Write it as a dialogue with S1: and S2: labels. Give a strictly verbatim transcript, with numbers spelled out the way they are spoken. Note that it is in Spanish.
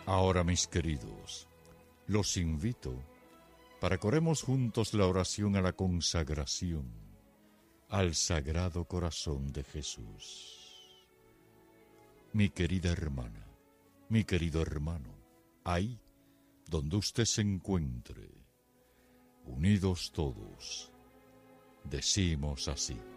S1: Ahora, mis queridos, los invito para que oremos juntos la oración a la consagración al Sagrado Corazón de Jesús. Mi querida hermana, mi querido hermano, ahí donde usted se encuentre, unidos todos, decimos así: